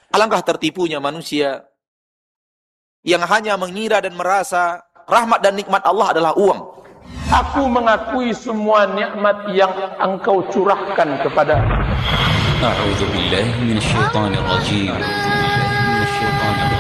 Alangkah tertipunya manusia yang hanya mengira dan merasa rahmat dan nikmat Allah adalah uang. Aku mengakui semua nikmat yang Engkau curahkan kepada aku. A'udzu billahi minasyaitonir rajim.